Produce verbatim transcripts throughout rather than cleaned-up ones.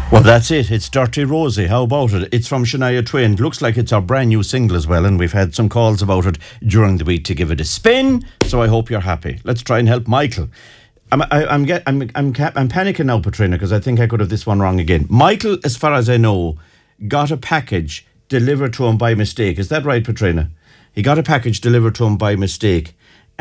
Well, that's it. It's Dirty Rosie. How about it? It's from Shania Twain. It looks like it's our brand new single as well, and we've had some calls about it during the week to give it a spin, so I hope you're happy. Let's try and help Michael. I'm I, I'm get I'm I'm I'm panicking now, Patrina, because I think I could have this one wrong again. Michael, as far as I know, got a package delivered to him by mistake. Is that right, Patrina? He got a package delivered to him by mistake,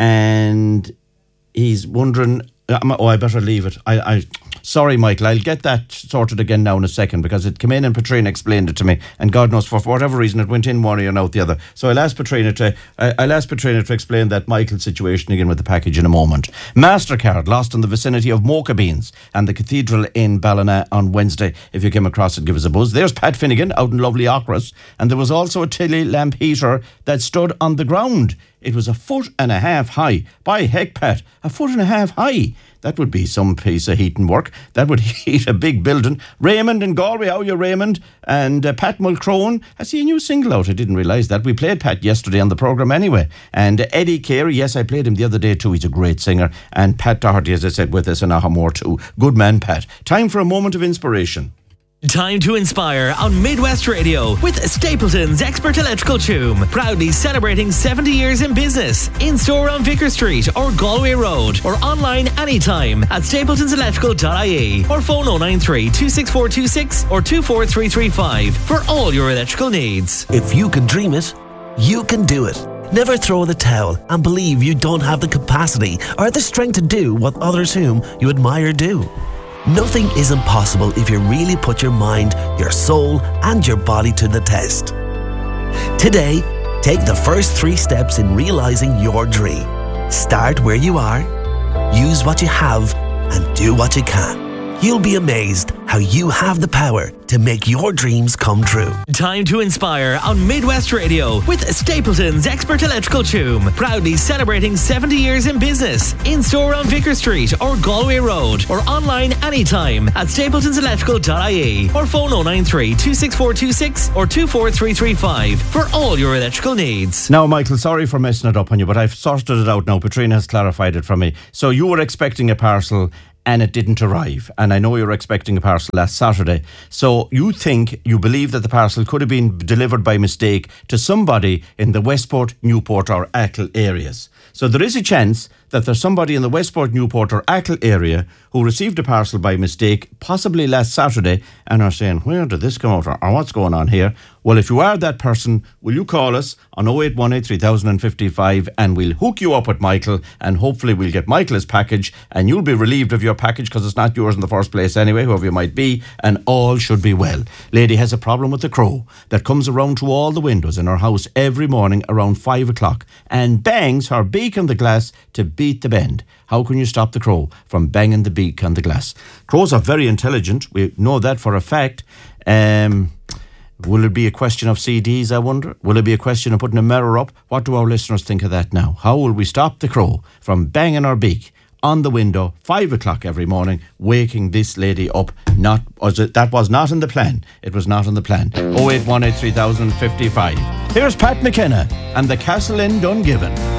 and he's wondering. Oh, I better leave it. I, I, sorry, Michael. I'll get that sorted again now in a second, because it came in and Patrina explained it to me, and God knows for whatever reason it went in one ear and out the other. So I'll ask Patrina to I, I'll ask Patrina to explain that Michael situation again with the package in a moment. Mastercard lost in the vicinity of Mocha Beans and the Cathedral in Ballina on Wednesday. If you came across it, give us a buzz. There's Pat Finnegan out in lovely Ochras, and there was also a Tilly lamp heater that stood on the ground. It was a foot and a half high. By heck, Pat, a foot and a half high. That would be some piece of heating work. That would heat a big building. Raymond in Galway, how are you, Raymond? And uh, Pat Mulcrone, I see a new single out. I didn't realise that. We played Pat yesterday on the programme anyway. And uh, Eddie Carey, yes, I played him the other day too. He's a great singer. And Pat Doherty, as I said, with us in Ahamore too. Good man, Pat. Time for a moment of inspiration. Time to inspire on Midwest Radio with Stapleton's Expert Electrical Choom. Proudly celebrating seventy years in business. In store on Vicar Street or Galway Road, or online anytime at stapletons electrical dot I E, or phone oh nine three, two six four two six or two four three three five for all your electrical needs. If you can dream it, you can do it. Never throw in the towel and believe you don't have the capacity or the strength to do what others whom you admire do. Nothing is impossible if you really put your mind, your soul, and your body to the test. Today, take the first three steps in realizing your dream. Start where you are, use what you have, and do what you can. You'll be amazed how you have the power to make your dreams come true. Time to inspire on Midwest Radio with Stapleton's Expert Electrical Choom. Proudly celebrating seventy years in business. In store on Vicar Street or Galway Road, or online anytime at stapletons electrical dot I E, or phone oh nine three, two six four two six or two four three three five for all your electrical needs. Now, Michael, sorry for messing it up on you, but I've sorted it out now. Patrina has clarified it for me. So you were expecting a parcel and it didn't arrive. And I know you were expecting a parcel last Saturday. So you think, you believe that the parcel could have been delivered by mistake to somebody in the Westport, Newport or Achill areas. So there is a chance that there's somebody in the Westport, Newport or Achill area who received a parcel by mistake, possibly last Saturday, and are saying, where did this come out, or, or what's going on here? Well, if you are that person, will you call us on oh eight one eight, three thousand fifty-five, and we'll hook you up with Michael, and hopefully we'll get Michael his package, and you'll be relieved of your package because it's not yours in the first place anyway, whoever you might be, and all should be well. Lady has a problem with the crow that comes around to all the windows in her house every morning around five o'clock and bangs her beak on the glass to beat the bend. How can you stop the crow from banging the beak on the glass? Crows are very intelligent. We know that for a fact. Um, will it be a question of C Ds, I wonder? Will it be a question of putting a mirror up? What do our listeners think of that now? How will we stop the crow from banging her beak on the window, five o'clock every morning, waking this lady up? Not was it, that was not in the plan. It was not in the plan. oh eight one eight, three thousand fifty-five. Here's Pat McKenna and the Castle in Dungiven.